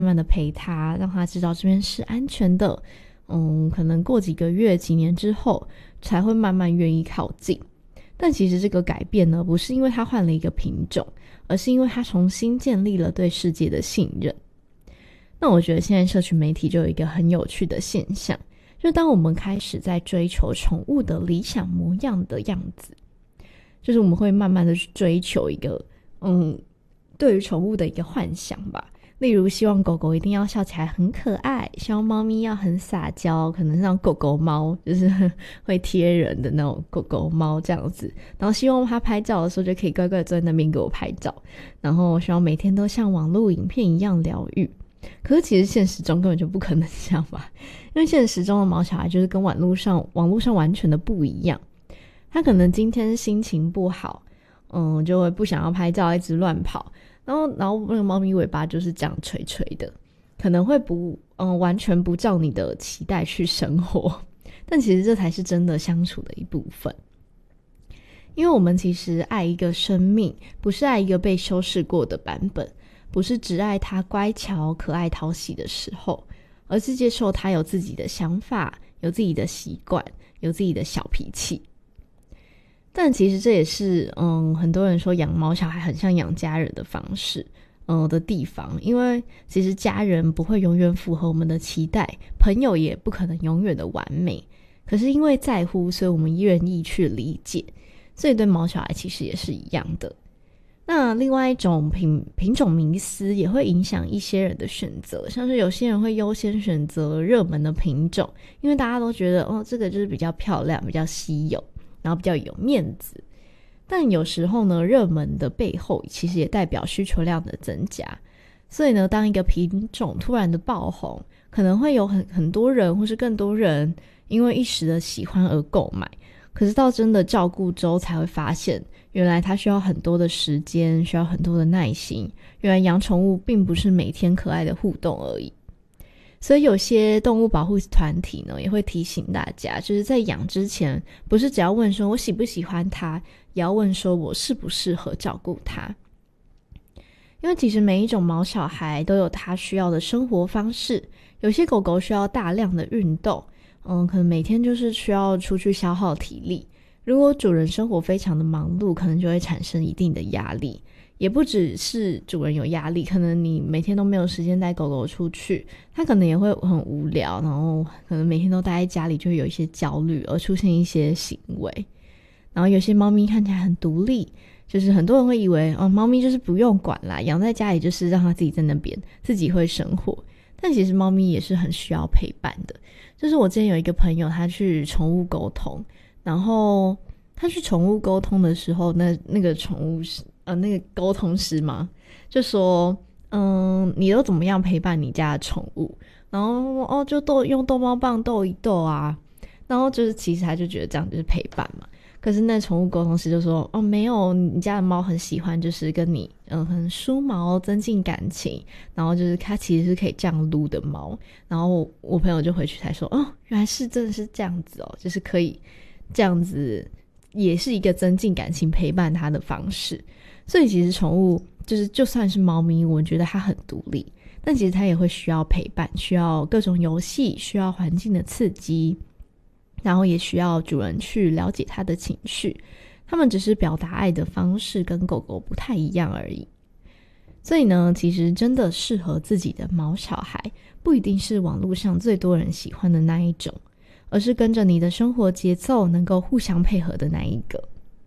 慢的陪他，让他知道这边是安全的。可能过几个月几年之后才会慢慢愿意靠近。但其实这个改变呢，不是因为他换了一个品种，而是因为他重新建立了对世界的信任。那我觉得现在社群媒体就有一个很有趣的现象，就是当我们开始在追求宠物的理想模样的样子，就是我们会慢慢的去追求一个对于宠物的一个幻想吧。例如希望狗狗一定要笑起来很可爱，希望猫咪要很撒娇，可能像狗狗猫就是会贴人的那种狗狗猫这样子，然后希望它拍照的时候就可以乖乖坐在那边给我拍照，然后希望每天都像网络影片一样疗愈。可是其实现实中根本就不可能这样吧，因为现实中的毛小孩就是跟网络上完全的不一样。他可能今天心情不好，就会不想要拍照，一直乱跑，然后那个猫咪尾巴就是这样垂垂的，可能会完全不照你的期待去生活。但其实这才是真的相处的一部分。因为我们其实爱一个生命，不是爱一个被修饰过的版本，不是只爱它乖巧可爱讨喜的时候，而是接受它有自己的想法，有自己的习惯，有自己的小脾气。但其实这也是很多人说养毛小孩很像养家人的方式的地方，因为其实家人不会永远符合我们的期待，朋友也不可能永远的完美，可是因为在乎，所以我们愿意去理解，所以对毛小孩其实也是一样的。那另外一种品种迷思也会影响一些人的选择，像是有些人会优先选择热门的品种，因为大家都觉得这个就是比较漂亮，比较稀有，然后比较有面子。但有时候呢，热门的背后其实也代表需求量的增加，所以呢，当一个品种突然的爆红，可能会有很多人或是更多人因为一时的喜欢而购买，可是到真的照顾之后才会发现，原来它需要很多的时间，需要很多的耐心，原来养宠物并不是每天可爱的互动而已。所以有些动物保护团体呢，也会提醒大家，就是在养之前，不是只要问说我喜不喜欢它，也要问说我适不适合照顾它。因为其实每一种毛小孩都有它需要的生活方式，有些狗狗需要大量的运动，可能每天就是需要出去消耗体力。如果主人生活非常的忙碌，可能就会产生一定的压力。也不只是主人有压力，可能你每天都没有时间带狗狗出去，它可能也会很无聊，然后可能每天都待在家里，就会有一些焦虑，而出现一些行为。然后有些猫咪看起来很独立，就是很多人会以为猫咪就是不用管啦，养在家里就是让它自己在那边自己会生活。但其实猫咪也是很需要陪伴的。就是我之前有一个朋友，他去宠物沟通，然后他去宠物沟通的时候，那个宠物师那个沟通师嘛，就说你都怎么样陪伴你家的宠物？然后就用逗猫棒逗一逗啊，然后就是其实他就觉得这样就是陪伴嘛。可是那宠物沟通师就说没有，你家的猫很喜欢就是跟你很梳毛增进感情，然后就是它其实是可以这样撸的猫。然后我朋友就回去才说原来是真的是这样子就是可以这样子，也是一个增进感情陪伴它的方式。所以其实宠物就算是猫咪，我觉得它很独立，但其实它也会需要陪伴，需要各种游戏，需要环境的刺激，然后也需要主人去了解它的情绪。它们只是表达爱的方式跟狗狗不太一样而已。所以呢，其实真的适合自己的毛小孩，不一定是网络上最多人喜欢的那一种，而是跟着你的生活节奏能够互相配合的那一个。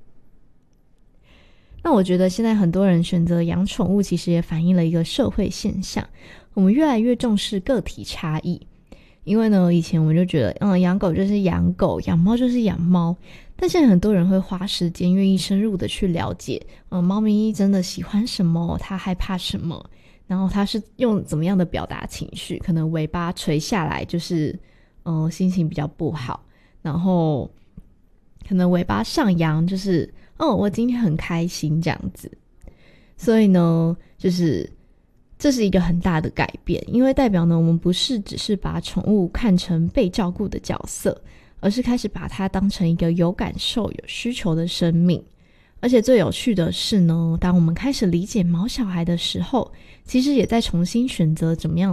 那我觉得现在很多人选择养宠物，其实也反映了一个社会现象，我们越来越重视个体差异。因为呢，以前我们就觉得养狗就是养狗，养猫就是养猫，但现在很多人会花时间愿意深入的去了解猫咪真的喜欢什么，它害怕什么，然后它是用怎么样的表达情绪，可能尾巴垂下来就是心情比较不好，然后可能尾巴上扬就是我今天很开心这样子。所以呢，就是这是一个很大的改变，因为代表呢，我们不是只是把宠物看成被照顾的角色，而是开始把它当成一个有感受有需求的生命。 而且最有趣的是呢，当我们开始理解毛小孩的时候，其实也在重新选择怎么样